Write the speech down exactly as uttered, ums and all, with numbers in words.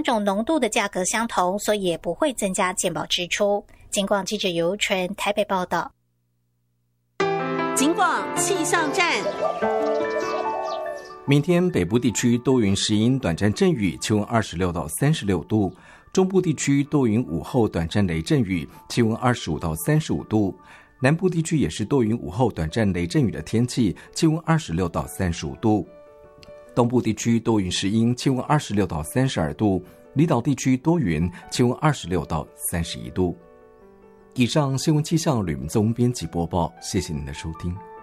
种浓度的价格相同，所以也不会增加健保支出。警广记者游纯台北报道。 警广气象站。 明天北部地区多云时阴，短暂阵雨，气温二十六到三十六度；中部地区多云午后短暂雷阵雨，气温二十五到三十五度；南部地区也是多云午后短暂雷阵雨的天气，气温二十六到三十五度；东部地区多云时阴，气温二十六到三十二度；离岛地区多云，气温二十六到三十一度。以上新闻气象吕明宗编辑播报，谢谢您的收听。